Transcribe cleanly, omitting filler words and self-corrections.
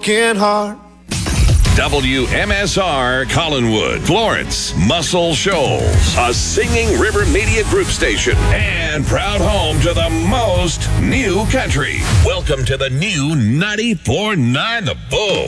broken heart. WMSR Collinwood, Florence, Muscle Shoals, a Singing River Media Group station, and proud home to the most new country. Welcome to the new 94.9 The Bull.